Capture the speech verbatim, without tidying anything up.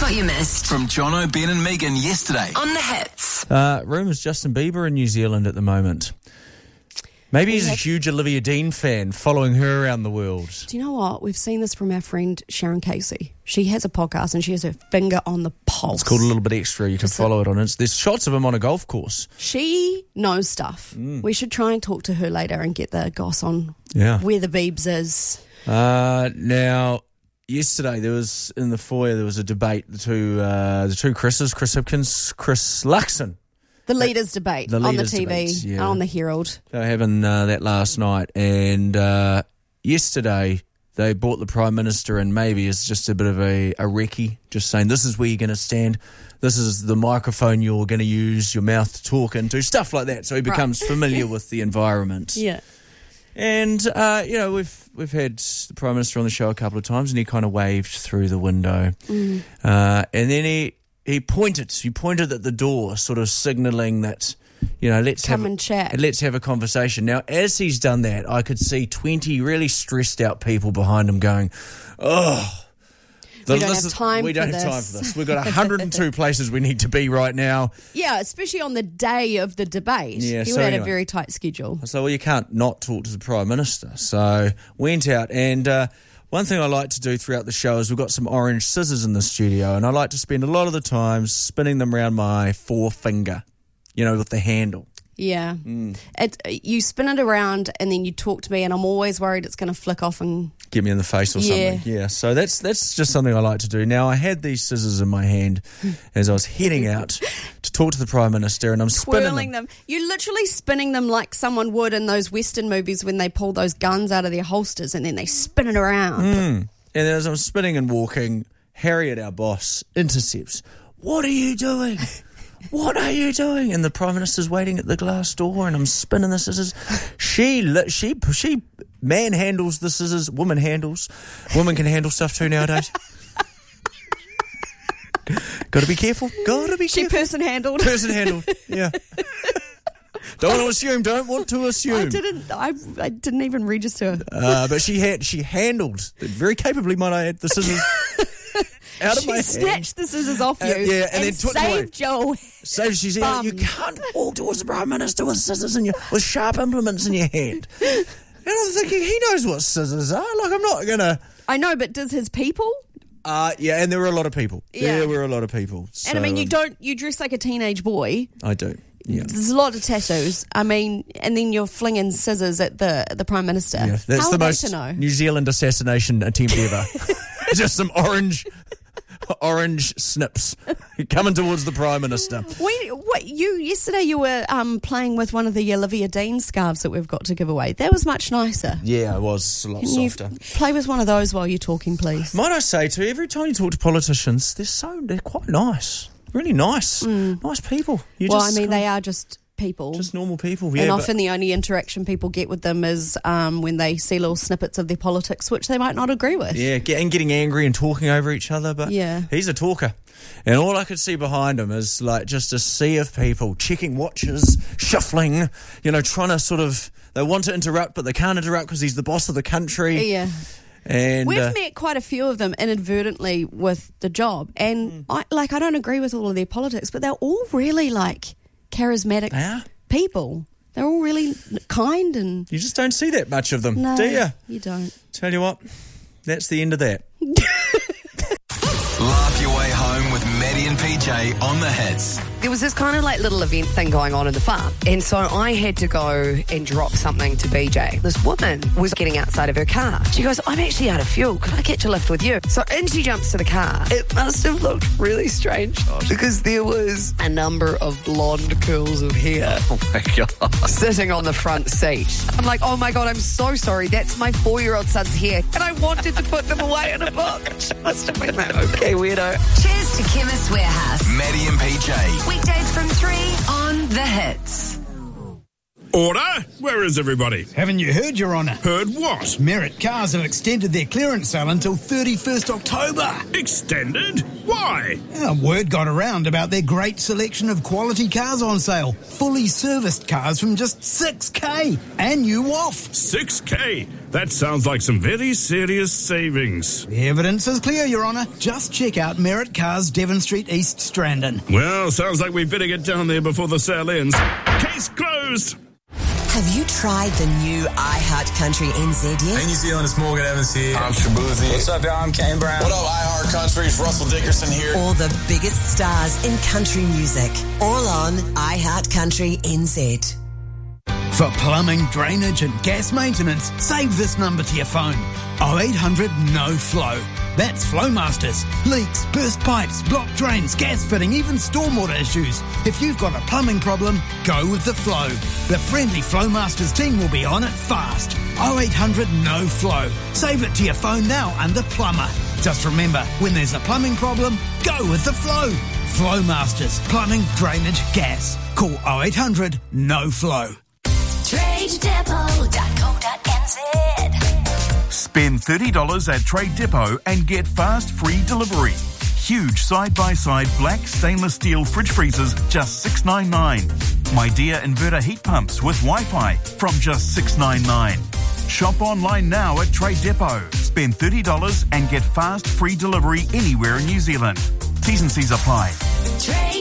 what you missed From Jono, Ben and Megan yesterday. on The Hits. Uh, rumours Justin Bieber in New Zealand at the moment. Maybe he's a huge Olivia Dean fan, following her around the world. Do you know what? We've seen this from our friend Sharon Casey. She has a podcast and she has her finger on the pulse. It's called A Little Bit Extra. You can Just a- follow it on it. There's shots of him on a golf course. She knows stuff. Mm. We should try and talk to her later and get the goss on Yeah. where the Biebs is. Uh, now, yesterday there was in the foyer there was a debate. The two, uh, the two Chris's, Chris Hipkins, Chris Luxon. The leaders' debate the on the leaders' T V, debates, yeah. on the Herald. They were having uh, that last night, and uh, yesterday they brought the Prime Minister in maybe as just a bit of a, a recce, just saying this is where you're going to stand, this is the microphone you're going to use your mouth to talk into, stuff like that, so he becomes Right. familiar with the environment. Yeah. And, uh, you know, we've we've had the Prime Minister on the show a couple of times, and he kind of waved through the window. Mm. Uh, and then he, he pointed, he pointed at the door, sort of signalling that, you know, let's Come have and chat. let's have a conversation. Now, as he's done that, I could see twenty really stressed out people behind him going, oh, the- We don't this have is- time we for don't have time this." for this. We've got one hundred two places we need to be right now. Yeah, especially on the day of the debate. Yeah, he so would have anyway. a very tight schedule. So, well, you can't not talk to the Prime Minister. So, went out. And uh, one thing I like to do throughout the show is we've got some orange scissors in the studio, and I like to spend a lot of the time spinning them around my forefinger, you know, with the handle. Yeah. Mm. It, you spin it around and then you talk to me, and I'm always worried it's going to flick off and... Get me in the face or Yeah. something. Yeah, so that's that's just something I like to do. Now, I had these scissors in my hand as I was heading out to talk to the Prime Minister, and I'm spinning twirling them. them. You're literally spinning them like someone would in those Western movies when they pull those guns out of their holsters and then they spin it around. Mm. And as I'm spinning and walking, Harriet, our boss, intercepts. What are you doing? What are you doing? And the Prime Minister's waiting at the glass door, and I'm spinning the scissors. She, li- she, she, man handles the scissors, woman handles. Woman can handle stuff too nowadays. Got to be careful. Got to be She careful. person handled. Person handled. Yeah. Don't want to assume. Don't want to assume. I didn't. I, I didn't even register. Uh, but she had. She handled very capably. Might I add the scissors out of She my hand. snatched the scissors off you. Uh, yeah, and and then took them away. saved Joe. So she said, Bum. "You can't walk towards the Prime Minister with scissors in your with sharp implements in your hand." And I'm thinking, he knows what scissors are. Like, I'm not gonna. I know, but does his people? Uh, yeah, and there were a lot of people. Yeah. There were a lot of people. So, And I mean, you um, don't. You dress like a teenage boy. I do. Yeah. There's a lot of tattoos. I mean, and then you're flinging scissors at the the Prime Minister. Yeah, that's How the are they most to know? New Zealand assassination attempt ever. Just some orange, orange snips coming towards the Prime Minister. Wait, what? You yesterday you were um, playing with one of the Olivia Dean scarves that we've got to give away. That was much nicer. Yeah, it was a lot Can you softer. play with one of those while you're talking, please? Might I say too, every time you talk to politicians, they're so they're quite nice, really nice, nice people. You Mm. Well, I just mean, kind they of- are just people. just normal people. Yeah, and but- often the only interaction people get with them is um, when they see little snippets of their politics, which they might not agree with. yeah, get, and getting angry and talking over each other. But Yeah. he's a talker, and all I could see behind him is like just a sea of people checking watches, shuffling. You know, trying to sort of they want to interrupt, but they can't interrupt because he's the boss of the country. Yeah. And We've uh, met quite a few of them inadvertently with the job, and Mm. I like I don't agree with all of their politics, but they're all really like charismatic they are. people. They're all really kind and You just don't see that much of them, no, do you? you don't. Tell you what, that's the end of that. Laugh your way home with Maddie and P J on the Hits. There was this kind of like little event thing going on in the farm. And so I had to go and drop something to B J. This woman was getting outside of her car. She goes, I'm actually out of fuel. Could I catch a lift with you? So in she jumps to the car. It must have looked really strange because there was a number of blonde curls of hair Oh my God. sitting on the front seat. I'm like, oh my God, I'm so sorry. That's my four-year-old son's hair. And I wanted to put them away in a book. She must have been like, okay, weirdo. Cheers to Chemist Warehouse. Maddie and P J. Weekdays from three on The Hits. Order? Where is everybody? Haven't you heard, Your Honour? Heard what? Merit Cars have extended their clearance sale until thirty-first October. Extended? Why? Uh, word got around about their great selection of quality cars on sale. Fully serviced cars from just six K. And you off. six K? That sounds like some very serious savings. The evidence is clear, Your Honour. Just check out Merit Cars, Devon Street East, Strandon. Well, sounds like we better get down there before the sale ends. Case closed! Have you tried the new iHeart Country N Z yet? Hey, New Zealand, it's Morgan Evans here. I'm Shabuzi. What's up, y'all? I'm Kane Brown. What up, iHeart Country? It's Russell Dickerson here. All the biggest stars in country music. All on iHeart Country N Z. For plumbing, drainage and gas maintenance, save this number to your phone. oh eight hundred no flow. That's Flowmasters. Leaks, burst pipes, blocked drains, gas fitting, even stormwater issues. If you've got a plumbing problem, go with the Flow. The friendly Flowmasters team will be on it fast. oh eight hundred no flow. Save it to your phone now under plumber. Just remember, when there's a plumbing problem, go with the Flow. Flowmasters. Plumbing, drainage, gas. Call oh eight hundred no flow. trade depot dot co dot n z. Spend thirty dollars at Trade Depot and get fast free delivery. Huge side-by-side black stainless steel fridge freezers, just six dollars ninety-nine. My Dear inverter heat pumps with Wi-Fi from just six dollars ninety-nine. Shop online now at Trade Depot. Spend thirty dollars and get fast free delivery anywhere in New Zealand. T's and C's apply. Trade